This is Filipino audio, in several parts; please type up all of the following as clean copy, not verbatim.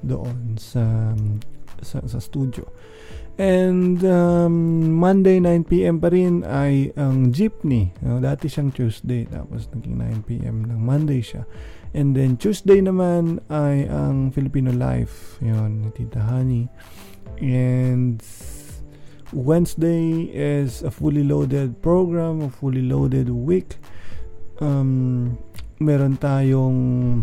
doon sa studio. And Monday 9 PM pa rin ay ang Jeepney. Dati siyang Tuesday, tapos naging 9 PM ng Monday siya. And then Tuesday naman ay ang Filipino Life, yun, ni Tita Honey. And Wednesday is a fully loaded program, a fully loaded week. Meron tayong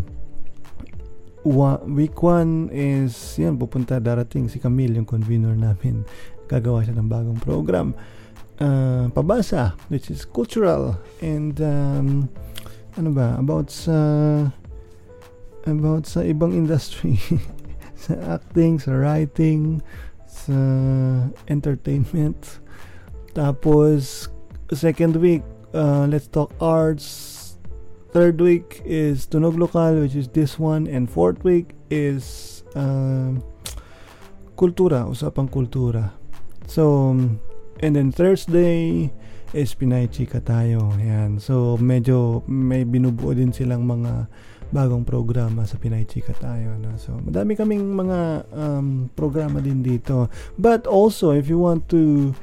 week 1 is yan, darating si Camille, yung convener namin, gagawa siya ng bagong program, pabasa, which is cultural, and about sa ibang industry sa acting, sa writing, sa entertainment. Tapos second week, let's talk arts. Third week is Tunog Lokal, which is this one. And fourth week is Kultura, Usapang Kultura. So, and then Thursday is Pinay Chika Tayo. Yan. So, medyo may binubuo din silang mga bagong programa sa Pinay Chika Tayo. No? So, madami kaming mga programa din dito. But also, if you want to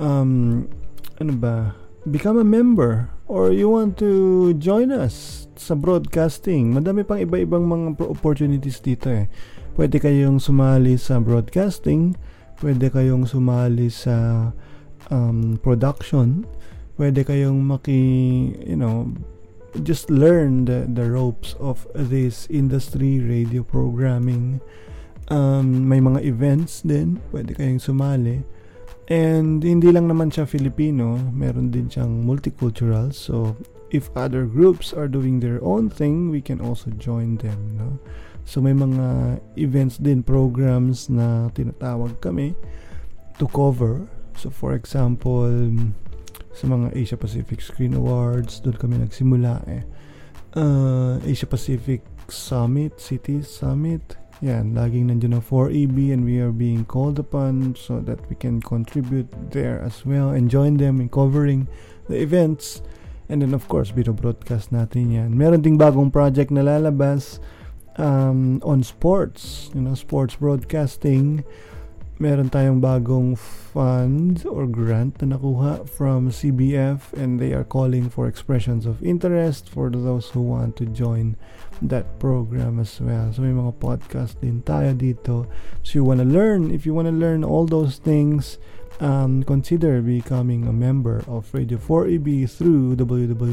become a member, or you want to join us sa broadcasting, madami pang iba-ibang mga opportunities dito eh. Pwede kayong sumali sa broadcasting, pwede kayong sumali sa production, pwede kayong just learn the ropes of this industry, radio programming. May mga events din, pwede kayong sumali. And hindi lang naman siya Filipino, meron din siyang multicultural. So if other groups are doing their own thing, we can also join them, no? So may mga events din, programs na tinatawag kami to cover. So for example, sa mga Asia Pacific Screen Awards, doon kami nagsimula Asia Pacific Summit, Cities Summit, yan, laging nandiyan ang 4EB, and we are being called upon so that we can contribute there as well and join them in covering the events. And then of course, binobroadcast natin yan. Meron ding bagong project na lalabas on sports, sports broadcasting. Meron tayong bagong fund or grant na nakuha from CBF, and they are calling for expressions of interest for those who want to join that program as well. So may mga podcast din tayo dito. So if you wanna learn all those things, consider becoming a member of Radio 4EB through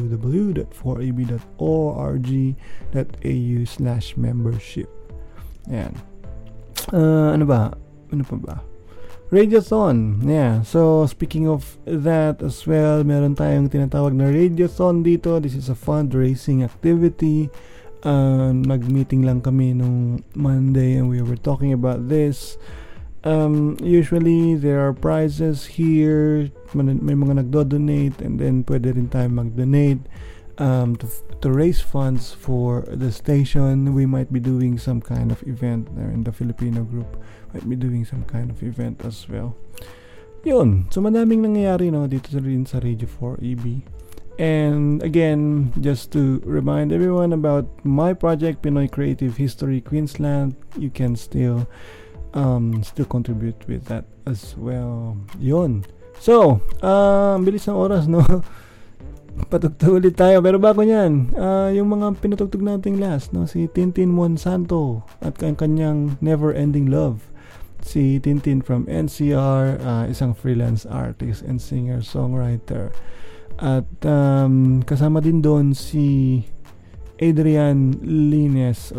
www.4eb.org.au/membership. Ayan. Ano pa ba? Radiothon. Yeah. So, speaking of that as well, meron tayong tinatawag na Radiothon dito. This is a fundraising activity. Nag-meeting lang kami nung Monday and we were talking about this. Usually, there are prizes here. May mga nagdo-donate, and then pwede rin tayo mag-donate to raise funds for the station. We might be doing some kind of event there in the Filipino group. Might be doing some kind of event as well. Yun. So, madaming nangyayari dito rin sa Radio 4EB. And again, just to remind everyone about my project, Pinoy Creative History Queensland, you can still contribute with that as well. Yun. So, bilis ng oras, no? Patugtog ulit tayo. Pero bago yan, yung mga pinatugtog nating last, no? Si Tintin Monsanto at kanyang Never Ending Love. Si Tintin from NCR, isang freelance artist and singer-songwriter. At kasama din doon si Adrian Llanes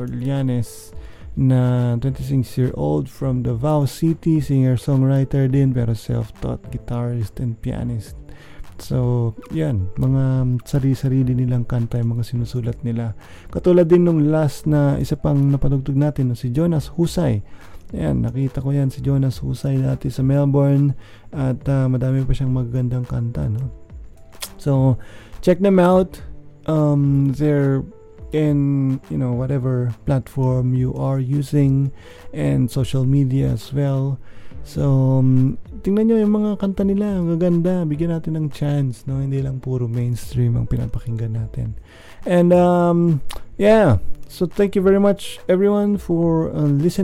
na 26-year-old from Davao City, singer-songwriter din pero self-taught guitarist and pianist. So, yan, mga sarili-sarili nilang kanta yung mga sinusulat nila. Katulad din nung last na isa pang napanugtog natin, si Jonas Husay. Yan, nakita ko yan si Jonas Husay dati sa Melbourne, at madami pa siyang magagandang kanta, no? So, check them out. They're in, whatever platform you are using, and social media as well. So, tingnan nyo yung mga kanta nila, ang gaganda. Bigyan natin ng chance, no? Hindi lang puro mainstream ang pinapakinggan natin. And, yeah. So, thank you very much, everyone, for listening.